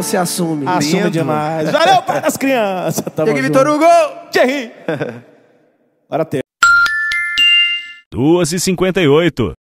você assume. Assume demais. Valeu, pai das crianças. Tem que Vitor Hugo. Thierry. Bora ter. 2h58.